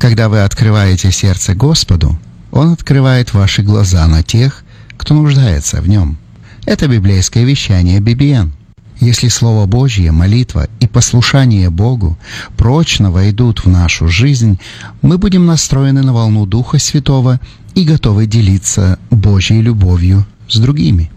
Когда вы открываете сердце Господу, Он открывает ваши глаза на тех, кто нуждается в Нем. Это библейское вещание BBN. Если Слово Божье, молитва и послушание Богу прочно войдут в нашу жизнь, мы будем настроены на волну Духа Святого и готовы делиться Божьей любовью с другими.